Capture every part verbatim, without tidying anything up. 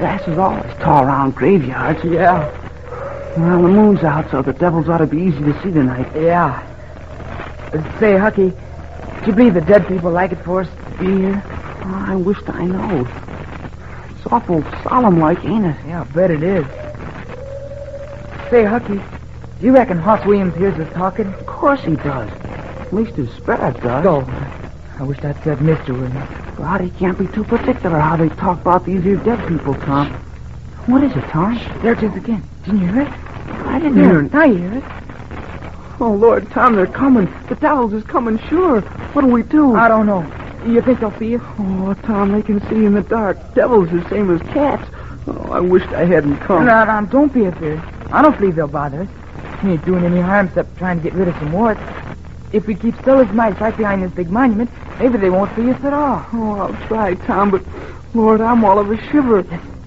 grasses always tall around graveyards. Yeah. Well, the moon's out, so the devils ought to be easy to see tonight. Yeah. Uh, say, Hucky, do you believe the dead people like it for us to be here? Oh, I wished I knowed. It's awful solemn-like, ain't it? Yeah, I bet it is. Say, Hucky, do you reckon Hoss Williams hears us talking? Of course he does. At least his spirit does. Oh, I wish I'd said Mister Williams. God, he can't be too particular how they talk about these here dead people, Tom. What is it, Tom? There it is again. Didn't you hear it? I didn't hear it. Now you hear it. Oh, Lord, Tom, they're coming. The devils is coming, sure. What'll we do? I don't know. You think they'll see us? Oh, Tom, they can see in the dark. Devils the same as cats. Oh, I wished I hadn't come. No, no, don't be afraid. I don't believe they'll bother us. We ain't doing any harm except trying to get rid of some warts. If we keep still as mice right behind this big monument, maybe they won't see us at all. Oh, I'll try, Tom, but, Lord, I'm all of a shiver.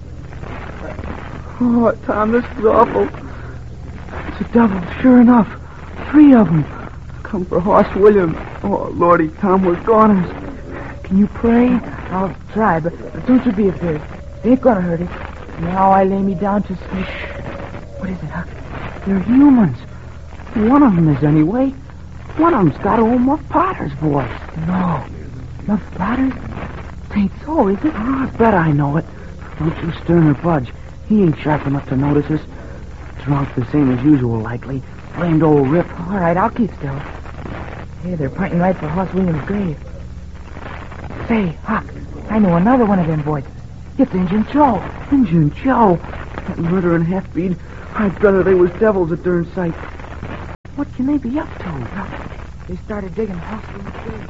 Oh, Tom, this is awful. It's a devil, sure enough. Three of them. Come for Hoss Williams. Oh, Lordy, Tom, we're goners. Can you pray? I'll try, but, but don't you be afraid. They ain't gonna hurt us. Now I lay me down to sleep. What is it, Huck? They're humans. One of them is, anyway. One of them's got old Muff Potter's voice. No. Muff Potter's? Ain't so, is it? Oh, I bet I know it. Don't you stir nor budge. He ain't sharp enough to notice us. Drunk the same as usual, likely. Blamed old Rip. All right, I'll keep still. Hey, they're pointing right for Hoss Williams' grave. Say, Huck, I know another one of them voices. It's Injun Joe. Injun Joe? That murdering half-breed. I'd rather they was devils at darn sight. What can they be up to? They started digging Hoss Williams' grave.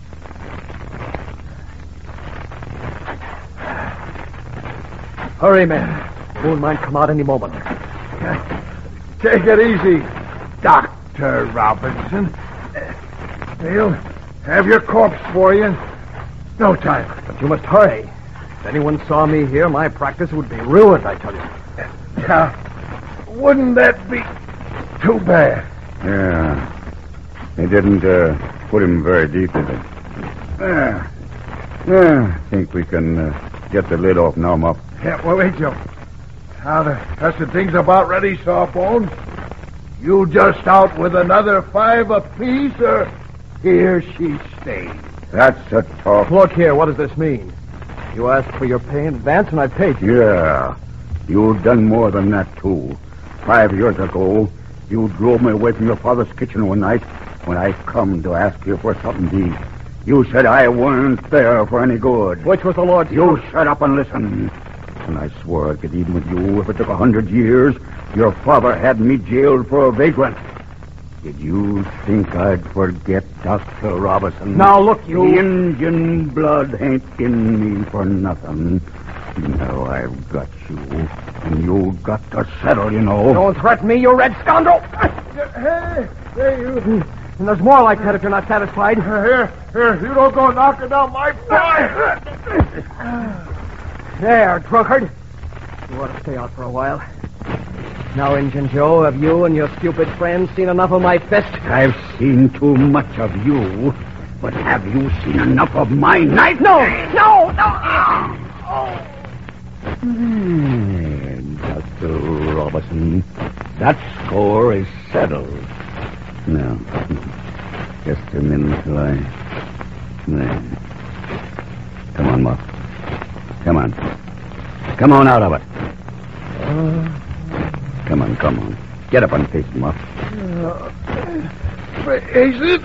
Hurry, man. Moon might come out any moment. Take it easy, Doctor Robinson. They'll have your corpse for you in no time. But you must hurry. If anyone saw me here, my practice would be ruined, I tell you. Now, wouldn't that be too bad? Yeah. They didn't uh, put him very deep, did they? Yeah. Yeah, I think we can uh, get the lid off now, Muff. Yeah, well, wait, Joe. Now, the rest of things about ready, Sawbones. You just out with another five apiece, or here she stays? That's a talk. Look here, what does this mean? You asked for your pay in advance, and I paid you. Yeah. You've done more than that, too. Five years ago, you drove me away from your father's kitchen one night when I come to ask you for something to eat. You said I weren't there for any good. Which was the Lord's... You shut up and listen. And I swore I'd get even with you if it took a hundred years. Your father had me jailed for a vagrant. Did you think I'd forget, Doctor Robinson? Now, look, you... The Indian blood ain't in me for nothing. Now I've got you, and you've got to settle, you know. Don't threaten me, you red scoundrel! Hey, hey, you... And there's more like that if you're not satisfied. Here, here, you don't go knocking down my boy! There, drunkard. You ought to stay out for a while. Now, Injun Joe, have you and your stupid friends seen enough of my fist? I've seen too much of you, but have you seen enough of my knife? No, no, no! Oh. Hmm, Doctor Robinson, that score is settled. Now, just a minute till I... There. Come on, Muff. Come on. Come on out of it. Uh, come on, come on. Get up and face him, Muff. Uh, is it?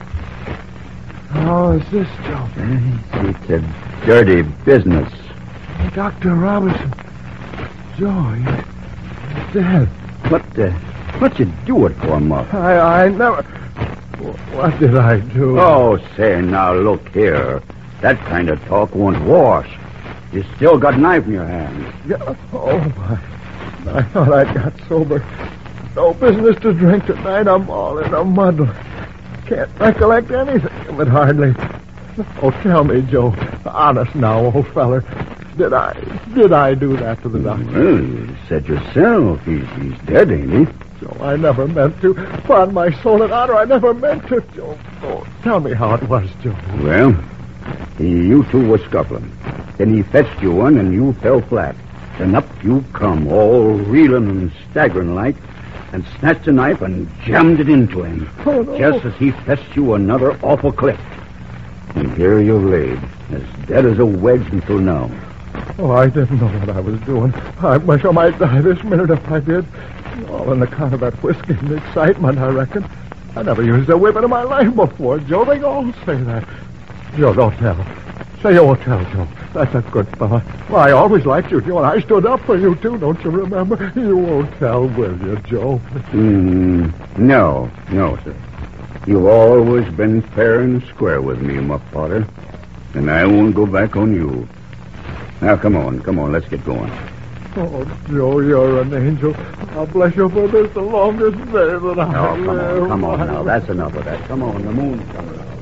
How is this, Joe? It's a dirty business. Doctor Robinson. Joe, he's dead. What, uh, what'd you do it for, Muff? I, I never... What did I do? Oh, say, now, look here. That kind of talk won't wash. You still got a knife in your hand. Yeah. Oh, my. I thought I got sober. No business to drink tonight. I'm all in a muddle. Can't recollect anything of it, hardly. Oh, tell me, Joe. Honest now, old feller. Did I did I do that to the doctor? Well, you said yourself. He's, he's dead, ain't he? Joe, I never meant to. Upon my soul and honor, I never meant to, Joe. Oh, tell me how it was, Joe. Well, he, you two were scuffling. Then he fetched you one, and you fell flat. and up you come, all reeling and staggering like, and snatched a knife and jammed it into him, Oh, no. just as he fetched you another awful clip. And here you laid, as dead as a wedge until now. Oh, I didn't know what I was doing. I wish I might die this minute if I did. All on account of that whiskey and excitement, I reckon. I never used a whipping in my life before, Joe. They all say that. Joe, don't tell. Say you won't tell, Joe. That's a good fella. Well, I always liked you, Joe, and I stood up for you, too, don't you remember? You won't tell, will you, Joe? Mm, no, no, sir. You've always been fair and square with me, Muff Potter, and I won't go back on you. Now, come on, come on, let's get going. Oh, Joe, you're an angel. I'll bless you for this, the longest day that I Oh, come live. on, come on now. That's enough of that. Come on, the moon's coming up.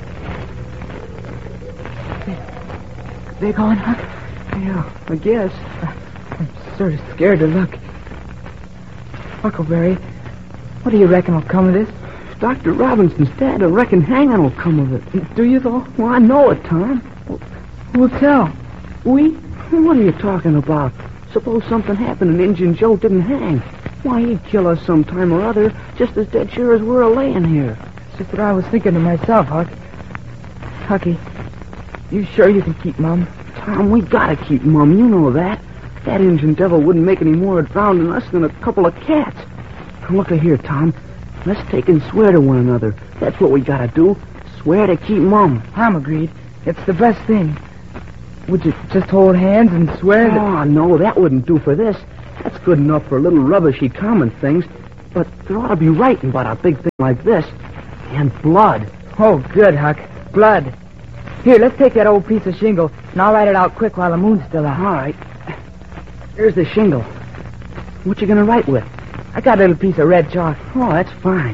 They gone, Huck? Yeah, I guess. I'm sort of scared to look. Huckleberry, what do you reckon will come of this? Doctor Robinson's dead. I reckon hanging will come of it. Do you, though? Well, I know it, Tom. Who'll tell? We? What are you talking about? Suppose something happened and Injun Joe didn't hang. Why, he'd kill us sometime or other, just as dead sure as we're a-laying here. It's just what I was thinking to myself, Huck. Hucky, you sure you can keep Mum? Tom, we gotta keep Mum. You know that. That Injun devil wouldn't make any more at drowning us than a couple of cats. Now, look here, Tom. Let's take and swear to one another. That's what we gotta do. Swear to keep Mum. I'm agreed. It's the best thing. Would you just hold hands and swear that... Oh, no, that wouldn't do for this. That's good enough for little rubbishy common things. But there ought to be writing about a big thing like this. And blood. Oh, good, Huck. Blood. Here, let's take that old piece of shingle, and I'll write it out quick while the moon's still out. All right. Here's the shingle. What you gonna write with? I got a little piece of red chalk. Oh, that's fine.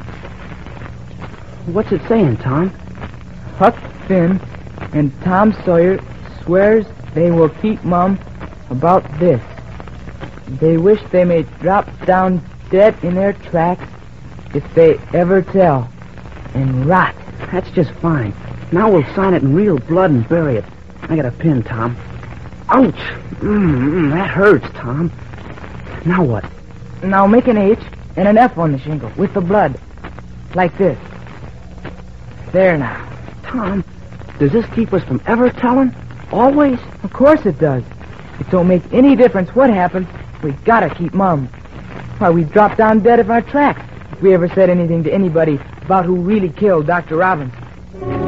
What's it saying, Tom? Huck Finn and Tom Sawyer swears they will keep Mum about this. They wish they may drop down dead in their tracks if they ever tell, and rot. That's just fine. Now we'll sign it in real blood and bury it. I got a pin, Tom. Ouch! Mm, that hurts, Tom. Now what? Now make an H and an F on the shingle with the blood. Like this. There now. Tom, does this keep us from ever telling? Always? Of course it does. It don't make any difference what happens. We gotta keep Mum. Why, we'd drop down dead of our tracks if we ever said anything to anybody about who really killed Doctor Robbins.